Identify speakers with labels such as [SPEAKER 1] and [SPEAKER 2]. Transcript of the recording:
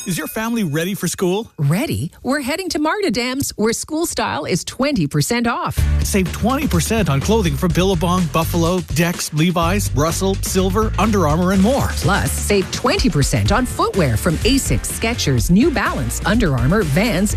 [SPEAKER 1] Is your family ready for school?
[SPEAKER 2] Ready? We're heading to Marta Dams, where school style is 20% off.
[SPEAKER 1] Save 20% on clothing from Billabong, Buffalo, Dex, Levi's, Russell, Silver, Under Armour, and more.
[SPEAKER 2] Plus, save 20% on footwear from Asics, Skechers, New Balance, Under Armour, Vans,